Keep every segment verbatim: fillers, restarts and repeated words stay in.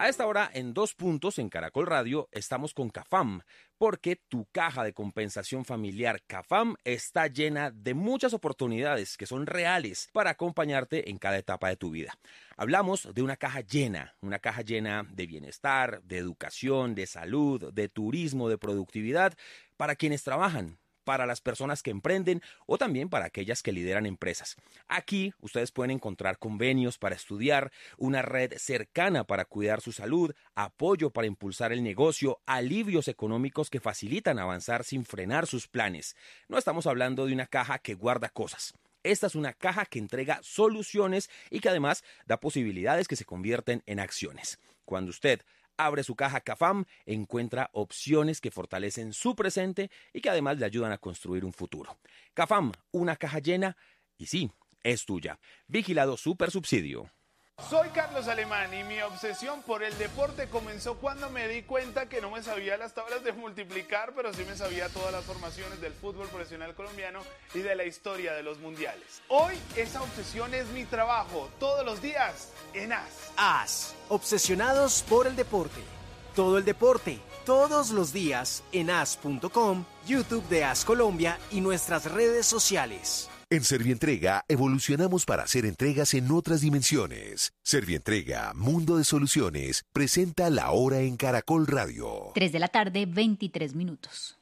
A esta hora, en Dos Puntos, en Caracol Radio, estamos con CAFAM, porque tu caja de compensación familiar CAFAM está llena de muchas oportunidades que son reales para acompañarte en cada etapa de tu vida. Hablamos de una caja llena, una caja llena de bienestar, de educación, de salud, de turismo, de productividad, para quienes trabajan, para las personas que emprenden o también para aquellas que lideran empresas. Aquí ustedes pueden encontrar convenios para estudiar, una red cercana para cuidar su salud, apoyo para impulsar el negocio, alivios económicos que facilitan avanzar sin frenar sus planes. No estamos hablando de una caja que guarda cosas. Esta es una caja que entrega soluciones y que además da posibilidades que se convierten en acciones. Cuando usted abre su caja CAFAM, encuentra opciones que fortalecen su presente y que además le ayudan a construir un futuro. CAFAM, una caja llena y sí, es tuya. Vigilado Supersubsidio. Soy Carlos Alemán y mi obsesión por el deporte comenzó cuando me di cuenta que no me sabía las tablas de multiplicar, pero sí me sabía todas las formaciones del fútbol profesional colombiano y de la historia de los mundiales. Hoy esa obsesión es mi trabajo, todos los días en A S. A S, obsesionados por el deporte. Todo el deporte, todos los días en A S punto com, YouTube de A S Colombia y nuestras redes sociales. En Servientrega evolucionamos para hacer entregas en otras dimensiones. Servientrega, Mundo de Soluciones, presenta La Hora en Caracol Radio. tres de la tarde, veintitrés minutos.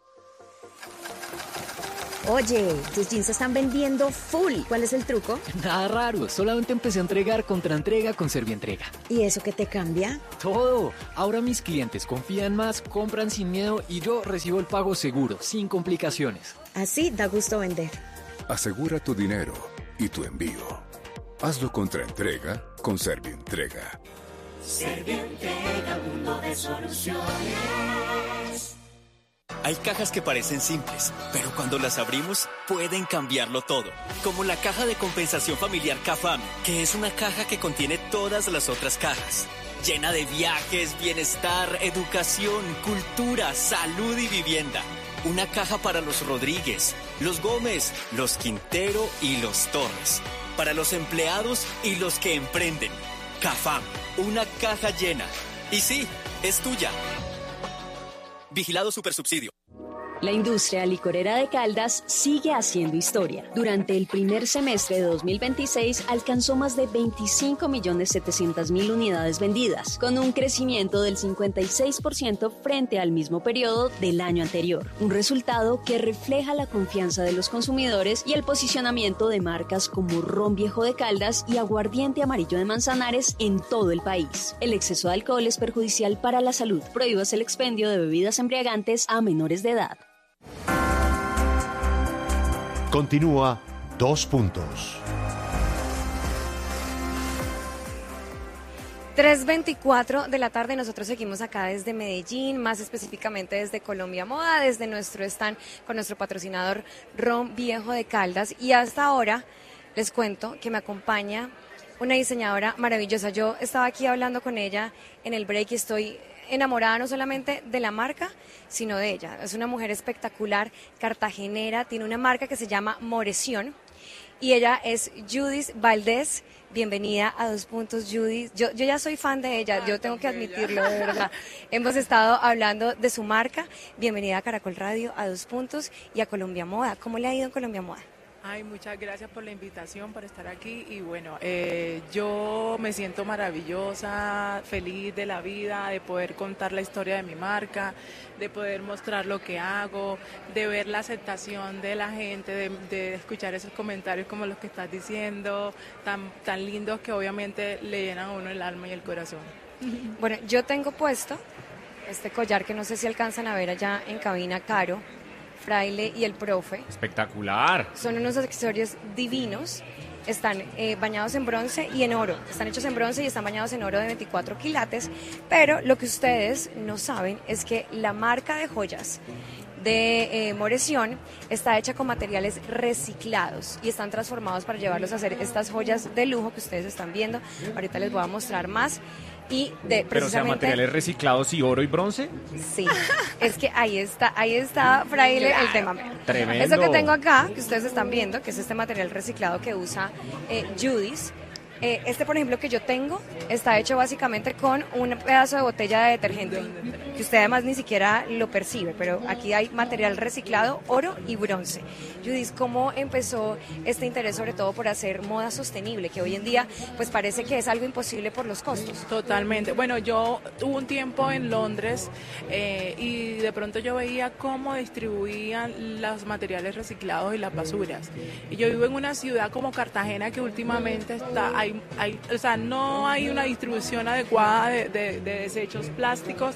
Oye, tus jeans se están vendiendo full. ¿Cuál es el truco? Nada raro, solamente empecé a entregar contra entrega con Servientrega. ¿Y eso qué te cambia? Todo. Ahora mis clientes confían más, compran sin miedo y yo recibo el pago seguro, sin complicaciones. Así da gusto vender. Asegura tu dinero y tu envío. Hazlo contra entrega con Servientrega. Servientrega, mundo de soluciones. Hay cajas que parecen simples, pero cuando las abrimos pueden cambiarlo todo. Como la caja de compensación familiar CAFAM, que es una caja que contiene todas las otras cajas. Llena de viajes, bienestar, educación, cultura, salud y vivienda. Una caja para los Rodríguez, los Gómez, los Quintero y los Torres. Para los empleados y los que emprenden. CAFAM, una caja llena. Y sí, es tuya. Vigilado Supersubsidio. La industria licorera de Caldas sigue haciendo historia. Durante el primer semestre de dos mil veintiséis alcanzó más de veinticinco millones setecientas mil unidades vendidas, con un crecimiento del cincuenta y seis por ciento frente al mismo periodo del año anterior. Un resultado que refleja la confianza de los consumidores y el posicionamiento de marcas como Ron Viejo de Caldas y Aguardiente Amarillo de Manzanares en todo el país. El exceso de alcohol es perjudicial para la salud. Prohíbas el expendio de bebidas embriagantes a menores de edad. Continúa Dos Puntos. tres veinticuatro de la tarde, nosotros seguimos acá desde Medellín, más específicamente desde Colombia Moda, desde nuestro stand con nuestro patrocinador Ron Viejo de Caldas. Y hasta ahora les cuento que me acompaña una diseñadora maravillosa. Yo estaba aquí hablando con ella en el break y estoy enamorada no solamente de la marca, sino de ella. Es una mujer espectacular, cartagenera, tiene una marca que se llama Moreción y ella es Judith Valdés. Bienvenida a Dos Puntos, Judith. Yo, yo ya soy fan de ella, yo tengo que admitirlo, de verdad. Hemos estado hablando de su marca. Bienvenida a Caracol Radio, a Dos Puntos y a Colombia Moda. ¿Cómo le ha ido en Colombia Moda? Ay, muchas gracias por la invitación, por estar aquí y bueno, eh, yo me siento maravillosa, feliz de la vida, de poder contar la historia de mi marca, de poder mostrar lo que hago, de ver la aceptación de la gente, de, de escuchar esos comentarios como los que estás diciendo, tan, tan lindos que obviamente le llenan a uno el alma y el corazón. Bueno, yo tengo puesto este collar que no sé si alcanzan a ver allá en cabina, Caro, Fraile y el profe. Espectacular. Son unos accesorios divinos. Están eh, bañados en bronce y en oro. Están hechos en bronce y están bañados en oro de veinticuatro quilates. Pero lo que ustedes no saben es que la marca de joyas de eh, Moreción está hecha con materiales reciclados y están transformados para llevarlos a hacer estas joyas de lujo que ustedes están viendo. Ahorita les voy a mostrar más. Y de, Pero o sea, materiales reciclados y oro y bronce. Sí, es que ahí está, ahí está, Fraile, el tema. Tremendo. Eso que tengo acá, que ustedes están viendo, que es este material reciclado que usa eh, Judith, Eh, este, por ejemplo, que yo tengo, está hecho básicamente con un pedazo de botella de detergente, que usted además ni siquiera lo percibe, pero aquí hay material reciclado, oro y bronce. Judith, ¿cómo empezó este interés sobre todo por hacer moda sostenible, que hoy en día pues parece que es algo imposible por los costos? Totalmente. Bueno, yo tuve un tiempo en Londres eh, y de pronto yo veía cómo distribuían los materiales reciclados y las basuras. Y yo vivo en una ciudad como Cartagena que últimamente está, hay, hay, o sea, no hay una distribución adecuada de, de, de desechos plásticos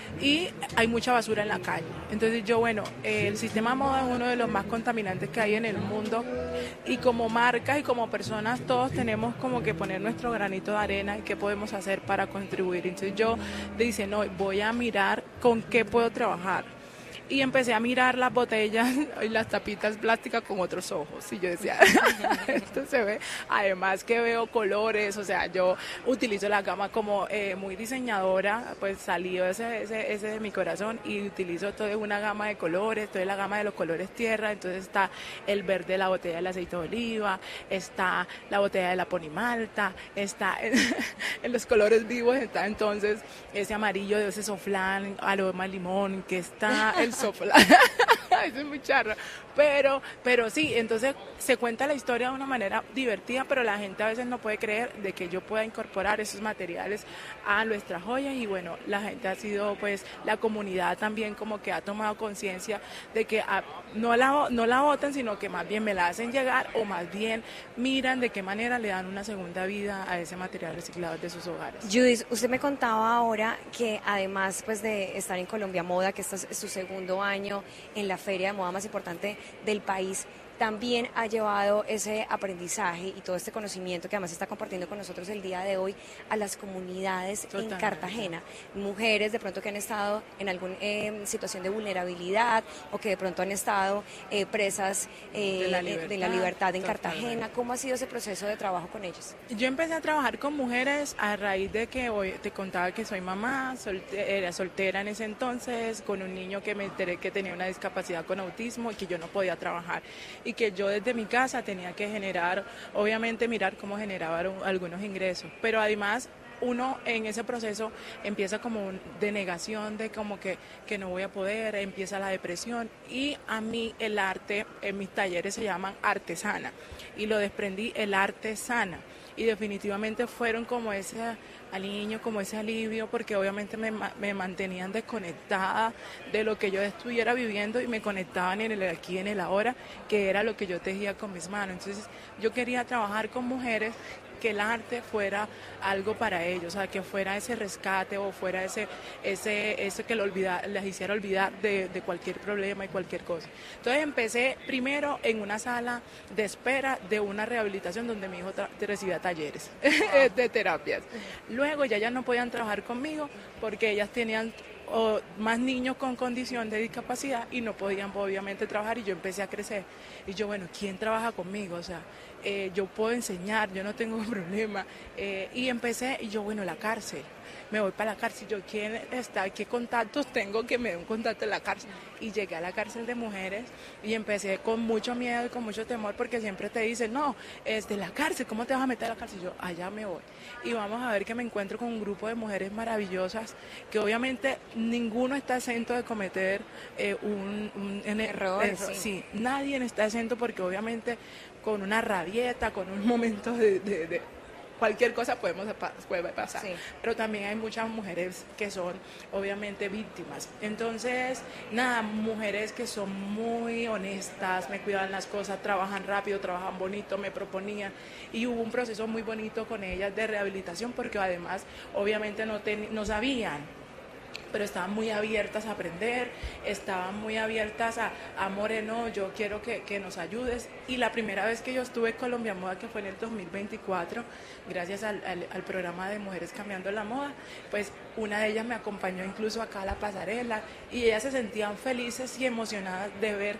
y hay mucha basura en la calle. Entonces yo, bueno, eh, el sistema moda es uno de los más contaminantes que hay en el mundo y como marcas y como personas todos tenemos como que poner nuestro granito de arena y qué podemos hacer para contribuir. Entonces yo dije, no, voy a mirar con qué puedo trabajar. Y empecé a mirar las botellas y las tapitas plásticas con otros ojos. Y yo decía, esto se ve. Además que veo colores, o sea, yo utilizo la gama como eh, muy diseñadora, pues salió ese, ese, ese de mi corazón y utilizo toda una gama de colores, toda la gama de los colores tierra. Entonces está el verde de la botella del aceite de oliva, está la botella de la ponimalta, está en, en los colores vivos, está entonces ese amarillo de ese soflán, aroma limón, que está el sopla. Eso es muy charro. Pero, pero sí, entonces se cuenta la historia de una manera divertida, pero la gente a veces no puede creer de que yo pueda incorporar esos materiales a nuestras joyas y bueno, la gente ha sido, pues, la comunidad también como que ha tomado conciencia de que a, no la no la botan, sino que más bien me la hacen llegar o más bien miran de qué manera le dan una segunda vida a ese material reciclado de sus hogares. Judith, usted me contaba ahora que además pues de estar en Colombia Moda, que este es su segundo año en la feria de moda más importante del país, también ha llevado ese aprendizaje y todo este conocimiento que además está compartiendo con nosotros el día de hoy a las comunidades Totalmente. En Cartagena, mujeres de pronto que han estado en alguna eh, situación de vulnerabilidad o que de pronto han estado eh, presas eh, de, la libertad, de la libertad en Totalmente. Cartagena. ¿Cómo ha sido ese proceso de trabajo con ellas? Yo empecé a trabajar con mujeres a raíz de que hoy te contaba que soy mamá, solte era soltera en ese entonces, con un niño que me enteré que tenía una discapacidad con autismo y que yo no podía trabajar. Y que yo desde mi casa tenía que generar, obviamente mirar cómo generaban algunos ingresos, pero además uno en ese proceso empieza como un, de negación de como que, que no voy a poder, empieza la depresión y a mí el arte, en mis talleres se llaman artesana y lo desprendí el arte sana y definitivamente fueron como ese aliño, como ese alivio, porque obviamente me, me mantenían desconectada de lo que yo estuviera viviendo y me conectaban en el aquí, en el ahora, que era lo que yo tejía con mis manos. Entonces yo quería trabajar con mujeres que el arte fuera algo para ellos, o sea, que fuera ese rescate o fuera ese ese ese que lo olvida, les hiciera olvidar de, de cualquier problema y cualquier cosa. Entonces empecé primero en una sala de espera de una rehabilitación donde mi hijo recibía talleres wow. de terapias. Luego ya ellas no podían trabajar conmigo porque ellas tenían o más niños con condición de discapacidad y no podían obviamente trabajar y yo empecé a crecer y yo, bueno, ¿quién trabaja conmigo? O sea, eh, yo puedo enseñar, yo no tengo problema eh, y empecé y yo, bueno, la cárcel, me voy para la cárcel, yo, ¿quién está? ¿Qué contactos tengo que me den un contacto en la cárcel? Y llegué a la cárcel de mujeres y empecé con mucho miedo y con mucho temor porque siempre te dicen, no, es de la cárcel, ¿cómo te vas a meter a la cárcel? Y yo, allá me voy. Y vamos a ver que me encuentro con un grupo de mujeres maravillosas que obviamente ninguno está exento de cometer eh, un, un, un error. Eh, sí. sí, nadie está exento porque obviamente con una rabieta, con un momento de... de, de cualquier cosa podemos, puede pasar, sí. Pero también hay muchas mujeres que son obviamente víctimas. Entonces, nada, mujeres que son muy honestas, me cuidan las cosas, trabajan rápido, trabajan bonito, me proponían y hubo un proceso muy bonito con ellas de rehabilitación porque además obviamente no, ten, no sabían, pero estaban muy abiertas a aprender, estaban muy abiertas a, a Moreno, yo quiero que, que nos ayudes. Y la primera vez que yo estuve en Colombia Moda, que fue en el dos mil veinticuatro, gracias al, al, al programa de Mujeres Cambiando la Moda, pues una de ellas me acompañó incluso acá a la pasarela y ellas se sentían felices y emocionadas de ver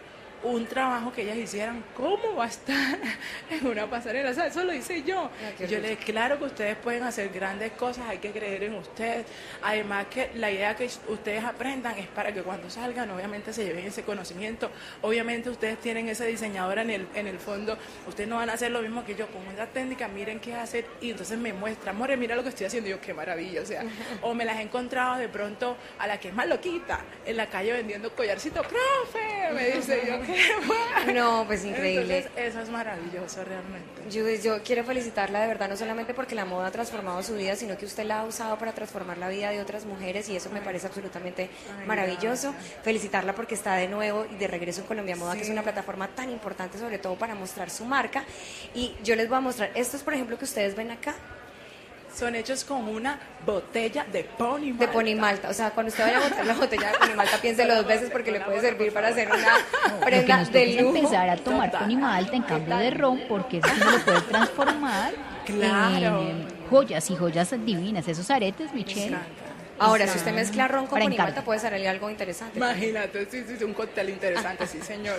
un trabajo que ellas hicieran, ¿cómo va a estar en una pasarela? O sea, eso lo hice yo. Ah, yo les dije, claro que ustedes pueden hacer grandes cosas, hay que creer en ustedes. Además que la idea que ustedes aprendan es para que cuando salgan, obviamente se lleven ese conocimiento. Obviamente ustedes tienen ese diseñador en el, en el fondo, ustedes no van a hacer lo mismo que yo, con esa técnica, miren qué hacer, y entonces me muestran, more, mira lo que estoy haciendo, y yo, qué maravilla, o sea, o me las he encontrado de pronto a la que es más loquita, en la calle vendiendo collarcito, profe, me dice yo, qué bueno. No, pues increíble. Entonces, eso es maravilloso realmente. Judith, yo quiero felicitarla de verdad, no solamente porque la moda ha transformado su vida, sino que usted la ha usado para transformar la vida de otras mujeres, y eso me parece absolutamente Ay, maravilloso. Gracias. Felicitarla porque está de nuevo y de regreso en Colombia Moda, sí. que es una plataforma tan importante, sobre todo para mostrar su marca. Y yo les voy a mostrar, estos por ejemplo que ustedes ven acá, son hechos con una botella de Pony Malta. De Pony Malta. O sea, cuando usted vaya a botar la botella de Pony Malta, piénselo dos veces porque le puede servir para hacer una prenda no, de lujo. Empezar a tomar Pony Malta en cambio de ron, porque eso no lo puede transformar claro. en joyas y joyas divinas. Esos aretes, Michelle. Ahora, si usted mezcla ron con Pony Malta, puede salir algo interesante. Imagínate, sí, sí, un cóctel interesante, sí, señor.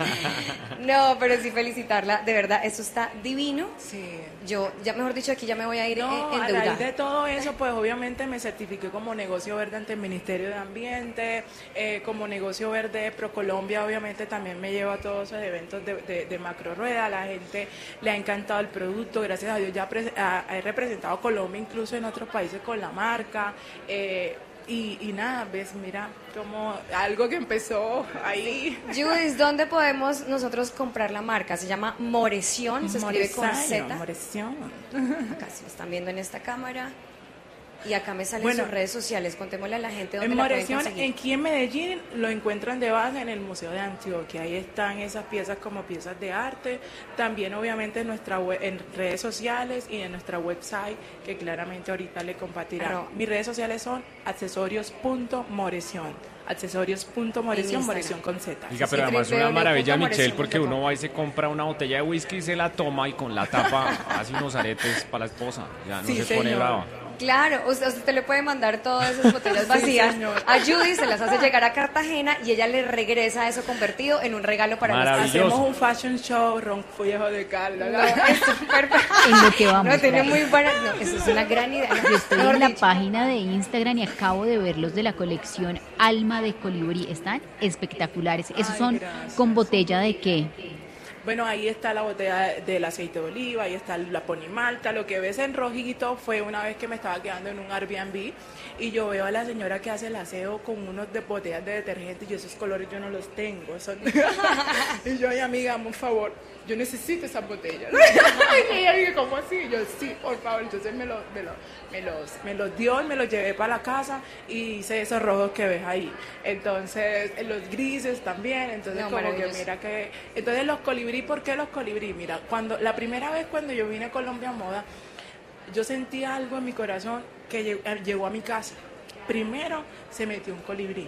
No, pero sí felicitarla, de verdad, eso está divino. Sí. Yo, ya mejor dicho, aquí ya me voy a ir no, en a deuda. raíz de todo eso, pues obviamente me certifiqué como negocio verde ante el Ministerio de Ambiente, eh, como negocio verde ProColombia, obviamente también me llevo a todos esos eventos de, de, de macro rueda, a la gente le ha encantado el producto, gracias a Dios ya pre, a, he representado a Colombia incluso en otros países con la marca, eh, Y, y nada, ves, mira, como algo que empezó ahí. Judith, ¿dónde podemos nosotros comprar la marca? Se llama Moreción, se escribe con Z. Moreción. Acá se lo están viendo en esta cámara. Y acá me salen bueno, sus redes sociales, contémosle a la gente dónde en la pueden Moreción, conseguir. aquí en Medellín lo encuentran de base en el Museo de Antioquia, ahí están esas piezas como piezas de arte, también obviamente en nuestra web, en redes sociales y en nuestra website, que claramente ahorita le compartirá. Pero, mis redes sociales son accesorios punto moreción. accesorios punto moreción, Moreción con Z. Diga, pero además es una maravilla, Michelle, porque uno va y se compra una botella de whisky y se la toma y con la tapa hace unos aretes para la esposa, ya no sí, se señor. pone brava. Claro, usted, usted le puede mandar todas esas botellas vacías sí, a Judy, se las hace llegar a Cartagena y ella le regresa eso convertido en un regalo para los Hacemos un fashion show, ron viejo de Caldas. No, es súper en lo que vamos. No, tiene muy buena, no, eso es una gran idea. Yo estoy en la página de Instagram y acabo de ver los de la colección Alma de Colibrí, están espectaculares. Esos Ay, son gracias. ¿Con botella de qué? Bueno, ahí está la botella del aceite de oliva, ahí está la Pony Malta. Lo que ves en rojito fue una vez que me estaba quedando en un Airbnb y yo veo a la señora que hace el aseo con unos de botellas de detergente y yo esos colores yo no los tengo. Son... y yo, ay amiga, por favor, yo necesito esas botellas. y ella dije, ¿cómo así? Y yo, sí, por favor. Entonces me, lo, me, lo, me, los, me los dio y me los llevé para la casa y hice esos rojos que ves ahí. Entonces, los grises también. Entonces, no, como que mira que... Entonces, los colibrí, ¿por qué los colibrí? Mira, cuando la primera vez cuando yo vine a Colombia Moda, yo sentí algo en mi corazón que llegó, llegó a mi casa. Primero, se metió un colibrí.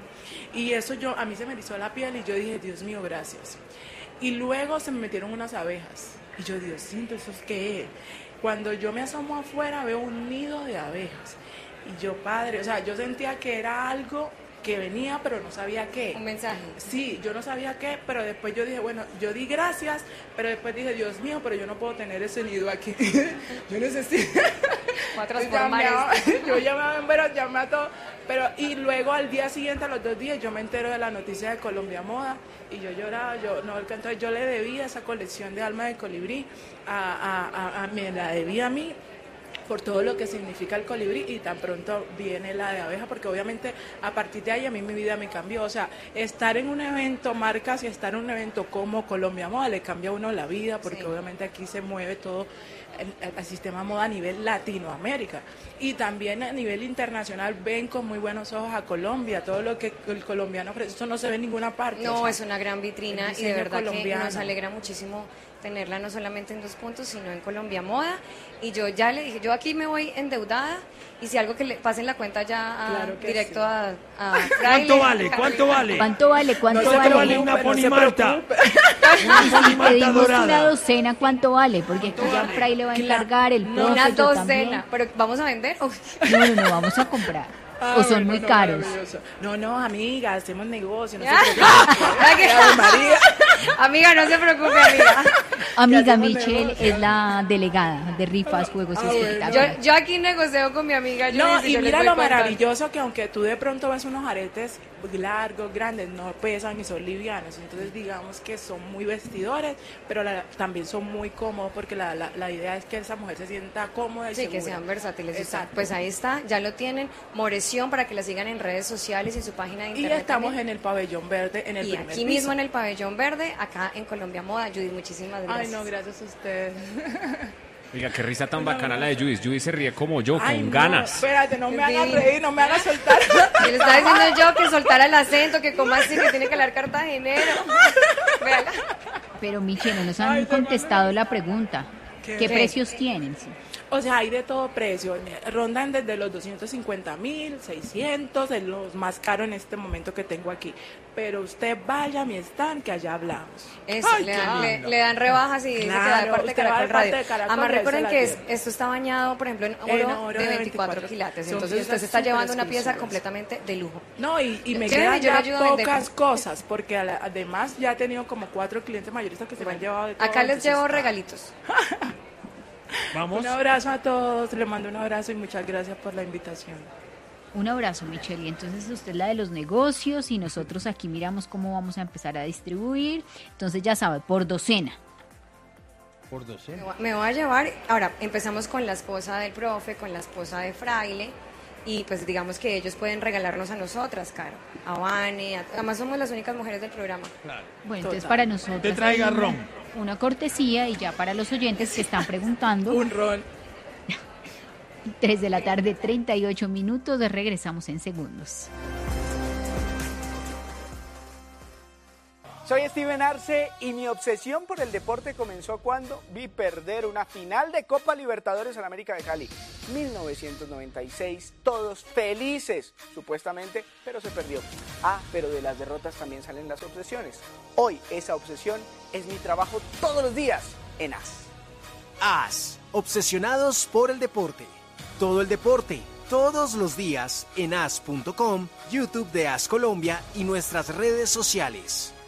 Y eso yo, a mí se me erizó la piel y yo dije, Dios mío, gracias. Y luego se me metieron unas abejas. Y yo, Dios santo, ¿eso es qué es? Cuando yo me asomo afuera veo un nido de abejas. Y yo, padre, o sea, yo sentía que era algo que venía, pero no sabía qué. Un mensaje. Sí, yo no sabía qué, pero después yo dije, bueno, yo di gracias, pero después dije, Dios mío, pero yo no puedo tener ese nido aquí. yo necesito... Voy a transformar esto. Yo llamé, pero llamé a todo. Pero, y luego al día siguiente, a los dos días, yo me entero de la noticia de Colombia Moda y yo lloraba, yo no entonces yo le debía esa colección de Alma de Colibrí, a, a, a, a, me la debía a mí por todo lo que significa el colibrí y tan pronto viene la de abeja, porque obviamente a partir de ahí a mí mi vida me cambió, o sea, estar en un evento, marcas y estar en un evento como Colombia Moda le cambia a uno la vida, porque sí. obviamente aquí se mueve todo el, el sistema moda a nivel Latinoamérica y también a nivel internacional ven con muy buenos ojos a Colombia, todo lo que el colombiano ofrece, eso no se ve en ninguna parte. No, o sea, es una gran vitrina y de verdad colombiano. Que nos alegra muchísimo tenerla no solamente en Dos Puntos, sino en Colombia Moda. Y yo ya le dije, yo aquí me voy endeudada y si algo que le pasen la cuenta ya a, claro directo sí. a, a ¿Cuánto vale? ¿Cuánto vale? ¿Cuánto vale? ¿Cuánto no vale? vale una Pony no Malta? Una Pony Malta pedimos dorada. Una docena, ¿cuánto vale? Porque aquí ya Fray le va a encargar el no, profe, una yo docena, también. pero ¿vamos a vender? No, no, no, vamos a comprar. Ah, ¿O son bueno, muy no, caros? maravilloso. No, no, amiga, hacemos negocio, no se preocupe. Ave María. Amiga, no se preocupe, amiga. Amiga Michelle es la delegada de rifas, juegos y Ah, bueno. espectáculos. Yo, yo aquí negocio con mi amiga. Yo No, les- y yo les mira voy lo contando. maravilloso que aunque tú de pronto ves unos aretes largos, grandes, no pesan y son livianos, entonces digamos que son muy vestidores, pero la- también son muy cómodos porque la, la, la idea es que esa mujer se sienta cómoda y Sí, que segura. sean versátiles. Exacto. Pues ahí está, ya lo tienen. Moreción para que la sigan en redes sociales y en su página de Y internet. estamos también. en el pabellón verde, en el Y primer aquí piso. mismo en el pabellón verde, acá en Colombia Moda. Judith, muchísimas gracias. Ay, no, gracias a ustedes. Oiga, qué risa tan bacana la de Judith. Judith se ríe como yo, Ay, con no, ganas. espérate, no me Sí. hagas reír, no me hagas soltar. Y le estaba diciendo yo que soltara el acento, que como así, que tiene que hablar cartagenero. Véala. Pero Michelle, no nos han Ay, te contestado la pregunta. ¿Qué? ¿Qué ¿Qué? precios tienen? Sí. O sea, hay de todo precio. Rondan desde los doscientos cincuenta mil, seiscientos, es los más caros en este momento que tengo aquí. Pero usted vaya a mi stand que allá hablamos. Eso, Ay, le, qué dan, le, lindo. le dan rebajas y dice que da de Claro, parte de usted va de Caracol parte Radio. de Caracol Además, Radio, recuerden se la que es- lleva. esto está bañado, por ejemplo, en oro, En oro de de veinticuatro veinticuatro. quilates. Son Entonces usted piezas se está súper llevando una pieza exclusivas. completamente de lujo. No, y, y me Sí, quedan yo le ya ayudo a vender. pocas cosas, porque a la- además ya he tenido como cuatro clientes mayoristas que se me han llevado de todo. Acá les entonces, llevo regalitos. Vamos. Un abrazo a todos, les mando un abrazo y muchas gracias por la invitación. Un abrazo, Michelle. Y entonces usted es la de los negocios y nosotros aquí miramos cómo vamos a empezar a distribuir. Entonces ya sabe, por docena. Por Me docena. voy- Me voy a llevar, ahora empezamos con la esposa del profe, con la esposa de Fraile, y pues digamos que ellos pueden regalarnos a nosotras, Caro, a Vane, a- además somos las únicas mujeres del programa. Bueno, entonces Total. para nosotros Te traiga hay una- ron. Una cortesía y ya para los oyentes que están preguntando. Un ron. tres de la tarde, treinta y ocho minutos. Regresamos en segundos. Soy Steven Arce y mi obsesión por el deporte comenzó cuando vi perder una final de Copa Libertadores al América de Cali. mil novecientos noventa y seis, todos felices, supuestamente, pero se perdió. Ah, pero de las derrotas también salen las obsesiones. Hoy esa obsesión es mi trabajo todos los días en A S. A S, obsesionados por el deporte. Todo el deporte, todos los días en as punto com, YouTube de A S Colombia y nuestras redes sociales.